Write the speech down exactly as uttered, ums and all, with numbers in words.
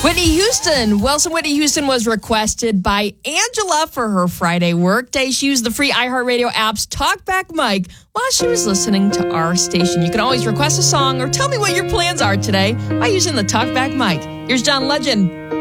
Whitney Houston. Well, so Whitney Houston was requested by Angela for her Friday workday. She used the free iHeartRadio app's Talkback Mic while she was listening to our station. You can always request a song or tell me what your plans are today by using the Talkback Mic. Here's John Legend.